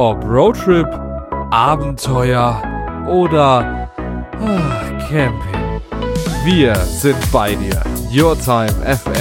Ob Roadtrip, Abenteuer oder Camping. Wir sind bei dir. Your Time FM.